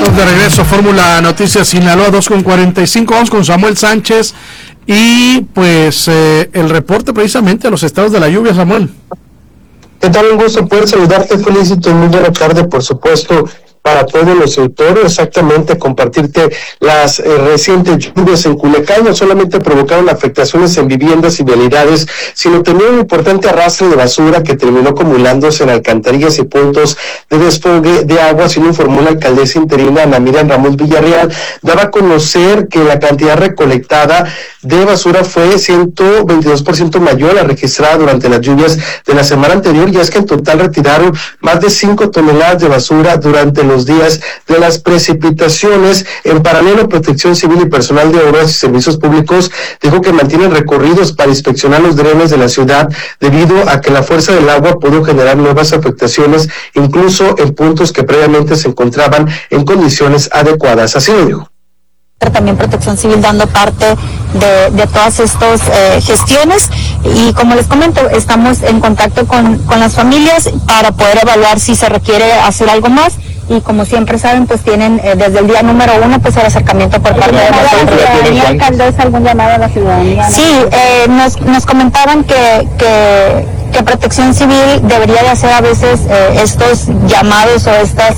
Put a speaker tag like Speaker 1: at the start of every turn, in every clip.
Speaker 1: Estamos de regreso a Fórmula Noticias Sinaloa 2:45. Vamos con Samuel Sánchez y pues el reporte precisamente a los estados de la lluvia, Samuel.
Speaker 2: ¿Qué tal? Un gusto poder saludarte, felicito, muy buena tarde, por supuesto, para todos los autores, exactamente compartirte las recientes lluvias en Culiacán. No solamente provocaron afectaciones en viviendas y vialidades, sino también un importante arrastre de basura que terminó acumulándose en alcantarillas y puntos de desfogue de agua, así lo informó la alcaldesa interina Ana Miriam Ramos Villarreal. Daba a conocer que la cantidad recolectada de basura fue 122% mayor a la registrada durante las lluvias de la semana anterior, y es que en total retiraron más de 5 toneladas de basura durante los días de las precipitaciones. En paralelo, Protección Civil y personal de obras y servicios públicos dijo que mantienen recorridos para inspeccionar los drenes de la ciudad, debido a que la fuerza del agua pudo generar nuevas afectaciones, incluso en puntos que previamente se encontraban en condiciones adecuadas. Así lo dijo.
Speaker 3: También Protección Civil dando parte de todas estas gestiones, y como les comento, estamos en contacto con las familias para poder evaluar si se requiere hacer algo más, y como siempre saben, pues tienen desde el día número 1 pues el acercamiento por parte de la ciudadanía. ¿Alcaldesa, algún llamado a la ciudadanía? Sí, nos comentaban que Protección Civil debería de hacer a veces estos llamados o estas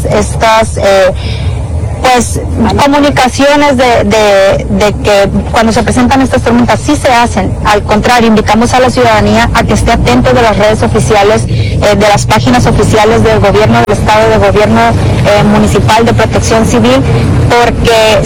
Speaker 3: pues comunicaciones de que cuando se presentan estas tormentas sí se hacen. Al contrario, invitamos a la ciudadanía a que esté atento de las redes oficiales, de las páginas oficiales del gobierno del estado, del gobierno municipal, de Protección Civil, porque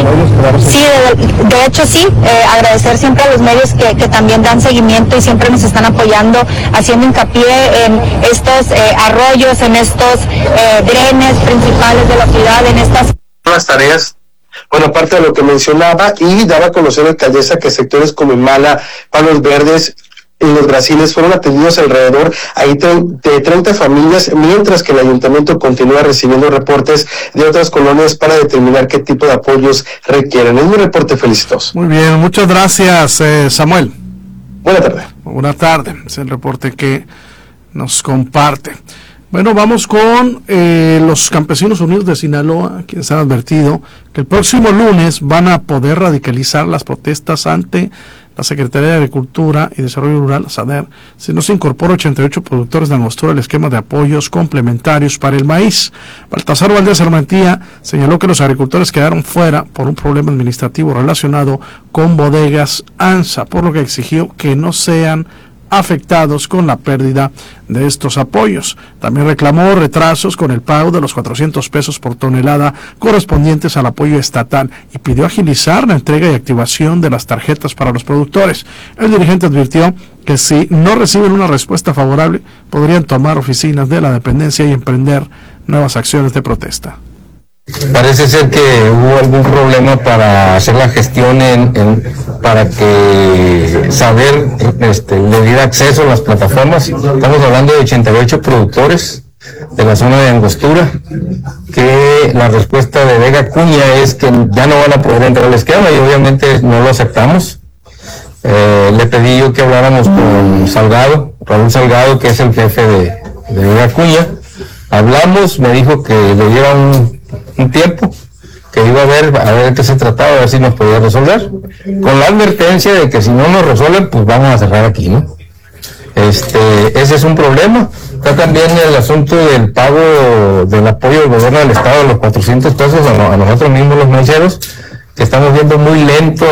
Speaker 3: de hecho agradecer siempre a los medios que también dan seguimiento y siempre nos están apoyando, haciendo hincapié en estos arroyos, en estos drenes principales de la ciudad, en estas
Speaker 2: las tareas. Bueno, aparte de lo que mencionaba, y daba a conocer la alcaldesa que sectores como Imala, Palos Verdes y Los Brasiles fueron atendidos alrededor de 30 familias, mientras que el ayuntamiento continúa recibiendo reportes de otras colonias para determinar qué tipo de apoyos requieren. Es mi reporte, felicitos.
Speaker 1: Muy bien, muchas gracias, Samuel.
Speaker 2: Buenas tardes.
Speaker 1: Buenas tardes, es el reporte que nos comparte. Bueno, vamos con los Campesinos Unidos de Sinaloa, quienes han advertido que el próximo lunes van a poder radicalizar las protestas ante la Secretaría de Agricultura y Desarrollo Rural, SADER, si no se incorpora 88 productores de Angostura al esquema de apoyos complementarios para el maíz. Baltasar Valdés Armentía señaló que los agricultores quedaron fuera por un problema administrativo relacionado con bodegas ANSA, por lo que exigió que no sean afectados con la pérdida de estos apoyos. También reclamó retrasos con el pago de los 400 pesos por tonelada correspondientes al apoyo estatal y pidió agilizar la entrega y activación de las tarjetas para los productores. El dirigente advirtió que si no reciben una respuesta favorable, podrían tomar oficinas de la dependencia y emprender nuevas acciones de protesta.
Speaker 4: Parece ser que hubo algún problema para hacer la gestión para que saber le diera acceso a las plataformas. Estamos hablando de 88 productores de la zona de Angostura, que la respuesta de Vega Acuña es que ya no van a poder entrar al esquema, y obviamente no lo aceptamos. Le pedí yo que habláramos con Raúl Salgado, que es el jefe de Vega Acuña. Hablamos, me dijo que le diera un tiempo, que iba a ver de qué se trataba, a ver si nos podía resolver, con la advertencia de que si no nos resuelven, pues vamos a cerrar aquí, ¿no? Ese es un problema. Está también el asunto del pago del apoyo del gobierno del estado de los 400 pesos a nosotros mismos los maiceros, que estamos viendo muy lento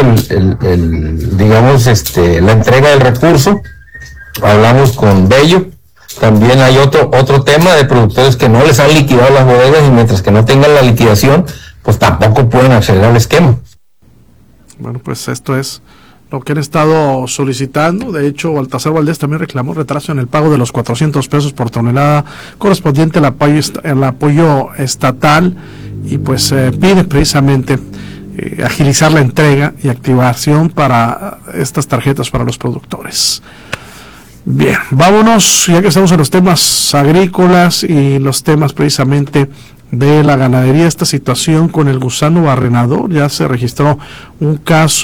Speaker 4: la entrega del recurso. Hablamos con Bello. También hay otro tema de productores que no les han liquidado las bodegas, y mientras que no tengan la liquidación, pues tampoco pueden acceder al esquema.
Speaker 1: Bueno, pues esto es lo que han estado solicitando. De hecho, Baltasar Valdés también reclamó retraso en el pago de los 400 pesos por tonelada correspondiente al apoyo estatal, y pues pide precisamente agilizar la entrega y activación para estas tarjetas para los productores. Bien, vámonos, ya que estamos en los temas agrícolas y los temas precisamente de la ganadería, esta situación con el gusano barrenador. Ya se registró un caso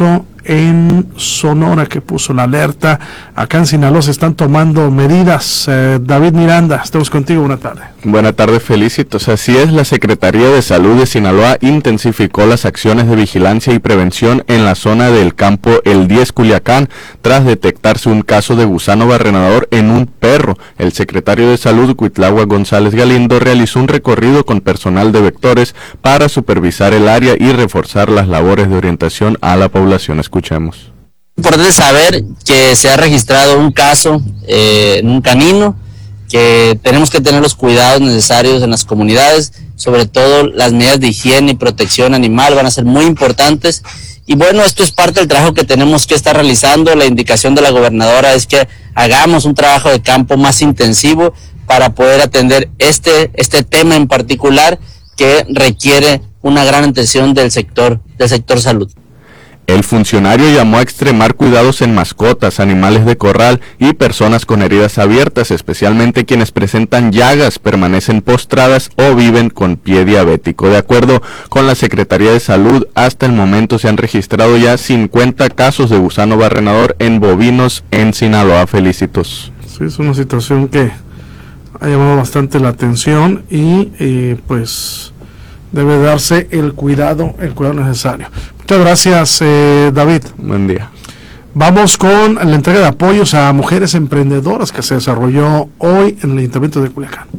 Speaker 1: en Sonora, que puso la alerta. Acá en Sinaloa se están tomando medidas. David Miranda, estamos contigo, buena tarde.
Speaker 5: Buena tarde, Felicitos. Así es, la Secretaría de Salud de Sinaloa intensificó las acciones de vigilancia y prevención en la zona del campo El 10 Culiacán, tras detectarse un caso de gusano barrenador en un perro. El secretario de Salud, Cuitláhuac González Galindo, realizó un recorrido con personal de vectores para supervisar el área y reforzar las labores de orientación a la población. Escuchemos.
Speaker 6: Importante saber que se ha registrado un caso en un canino, que tenemos que tener los cuidados necesarios en las comunidades, sobre todo las medidas de higiene y protección animal van a ser muy importantes. Y bueno, esto es parte del trabajo que tenemos que estar realizando. La indicación de la gobernadora es que hagamos un trabajo de campo más intensivo para poder atender este tema en particular, que requiere una gran atención del sector salud.
Speaker 5: El funcionario llamó a extremar cuidados en mascotas, animales de corral y personas con heridas abiertas, especialmente quienes presentan llagas, permanecen postradas o viven con pie diabético. De acuerdo con la Secretaría de Salud, hasta el momento se han registrado ya 50 casos de gusano barrenador en bovinos en Sinaloa. Felicitos.
Speaker 1: Sí, es una situación que ha llamado bastante la atención y pues debe darse el cuidado necesario. Muchas gracias, David.
Speaker 5: Buen día.
Speaker 1: Vamos con la entrega de apoyos a mujeres emprendedoras que se desarrolló hoy en el Ayuntamiento de Culiacán.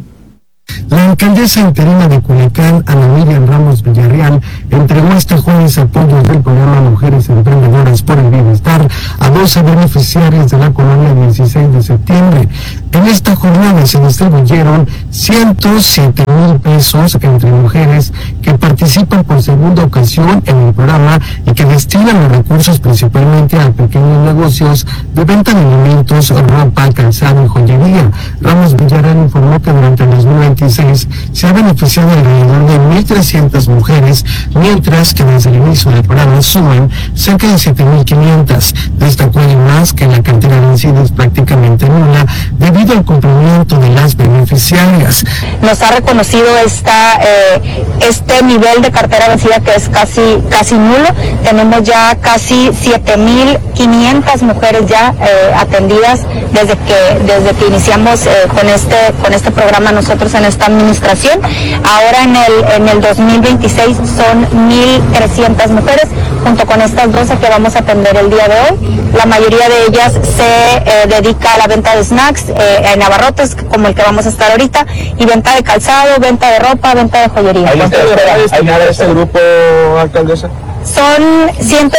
Speaker 7: La alcaldesa interina de Culiacán, Ana Miriam Ramos Villarreal, entregó este jueves apoyos del programa Mujeres Emprendedoras por el Bienestar a 12 beneficiarios de la colonia 16 de septiembre. En esta jornada se distribuyeron 107,000 pesos entre mujeres que participan por segunda ocasión en el programa y que destinan los recursos principalmente a pequeños negocios de venta de alimentos, ropa, calzado y joyería. Ramos Villarreal informó que durante el 2026 se ha beneficiado alrededor de 1,300 mujeres, mientras que desde el inicio del programa suman cerca de 7,500. Destacó además que la cantidad de incidencia es prácticamente nula debido al cumplimiento de las beneficiarias.
Speaker 3: Nos ha reconocido este nivel de cartera vencida que es casi nulo. Tenemos ya casi 7,500 mujeres ya atendidas desde que iniciamos con este programa nosotros en esta administración. Ahora en el 2026 son 1,300 mujeres, junto con estas 12 que vamos a atender el día de hoy. La mayoría de ellas se dedica a la venta de snacks en abarrotes, como el que vamos a estar ahorita, y venta de calzado, venta de ropa, venta de joyería.
Speaker 2: ¿Hay este grupo, alcaldesa?
Speaker 3: Son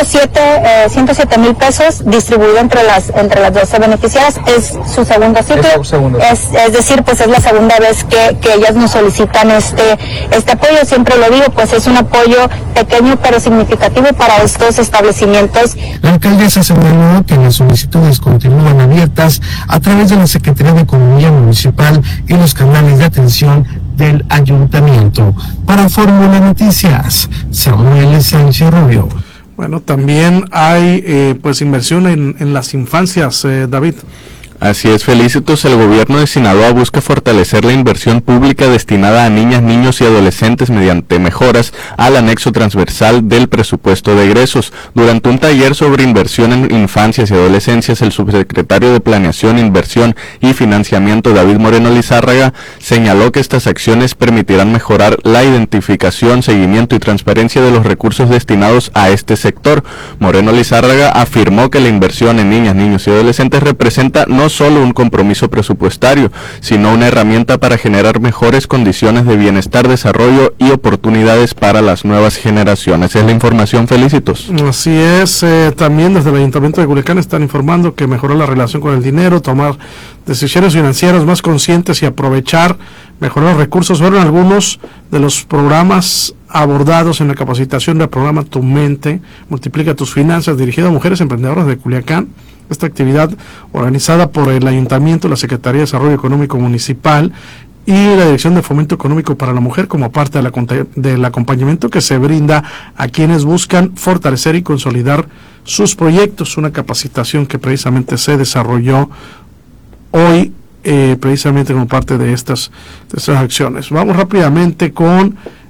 Speaker 3: 107,000 pesos distribuido entre las 12 beneficiarias. Es su segundo ciclo. Es decir, pues es la segunda vez que ellas nos solicitan este apoyo. Siempre lo digo, pues es un apoyo pequeño pero significativo para estos establecimientos.
Speaker 7: La alcaldesa señaló que las solicitudes continúan abiertas a través de la Secretaría de Economía Municipal y los canales de atención del Ayuntamiento. Para Fórmula Noticias, Samuel Sánchez Rubio.
Speaker 1: Bueno, también hay pues inversión en las infancias, David.
Speaker 5: Así es, Felicitos. El gobierno de Sinaloa busca fortalecer la inversión pública destinada a niñas, niños y adolescentes mediante mejoras al anexo transversal del presupuesto de egresos. Durante un taller sobre inversión en infancias y adolescencias, el subsecretario de Planeación, Inversión y Financiamiento, David Moreno Lizárraga, señaló que estas acciones permitirán mejorar la identificación, seguimiento y transparencia de los recursos destinados a este sector. Moreno Lizárraga afirmó que la inversión en niñas, niños y adolescentes representa no solo un compromiso presupuestario, sino una herramienta para generar mejores condiciones de bienestar, desarrollo y oportunidades para las nuevas generaciones. Es la información, Felicitos.
Speaker 1: Así es, también desde el Ayuntamiento de Culiacán están informando que mejoró la relación con el dinero, tomar decisiones financieras más conscientes y aprovechar, mejorar los recursos. Fueron algunos de los programas abordados en la capacitación del programa Tu Mente, Multiplica tus Finanzas, dirigido a mujeres emprendedoras de Culiacán. Esta actividad organizada por el Ayuntamiento, la Secretaría de Desarrollo Económico Municipal y la Dirección de Fomento Económico para la Mujer, como parte del acompañamiento que se brinda a quienes buscan fortalecer y consolidar sus proyectos. Una capacitación que precisamente se desarrolló hoy, precisamente como parte de estas acciones. Vamos rápidamente con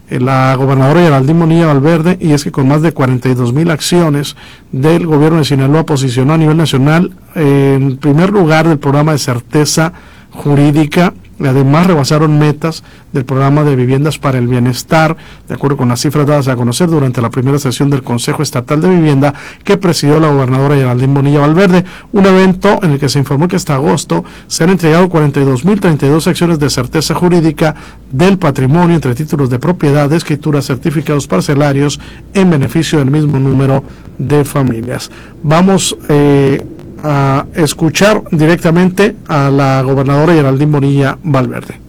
Speaker 1: la gobernadora Geraldine Bonilla Valverde, y es que con más de 42,000 acciones del gobierno de Sinaloa posicionó a nivel nacional en primer lugar del programa de certeza jurídica. Además, rebasaron metas del programa de viviendas para el bienestar, de acuerdo con las cifras dadas a conocer durante la primera sesión del Consejo Estatal de Vivienda que presidió la gobernadora Geraldine Bonilla Valverde, un evento en el que se informó que hasta agosto se han entregado 42,032 acciones de certeza jurídica del patrimonio entre títulos de propiedad, escrituras, certificados parcelarios en beneficio del mismo número de familias. Vamos a escuchar directamente a la gobernadora Geraldine Bonilla Valverde.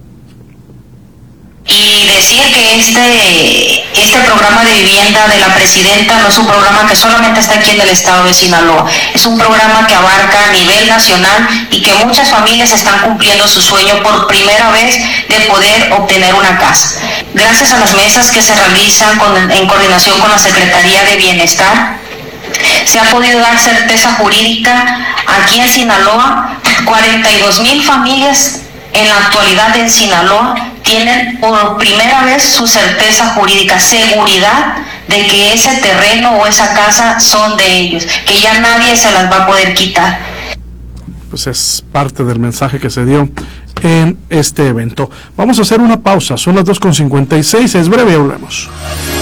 Speaker 8: Y decir que este programa de vivienda de la presidenta no es un programa que solamente está aquí en el estado de Sinaloa, es un programa que abarca a nivel nacional y que muchas familias están cumpliendo su sueño por primera vez de poder obtener una casa. Gracias a las mesas que se realizan en coordinación con la Secretaría de Bienestar, se ha podido dar certeza jurídica aquí en Sinaloa. 42,000 familias en la actualidad en Sinaloa tienen por primera vez su certeza jurídica, seguridad de que ese terreno o esa casa son de ellos, que ya nadie se las va a poder quitar.
Speaker 1: Pues es parte del mensaje que se dio en este evento. Vamos a hacer una pausa, son las 2:56, es breve, volvemos.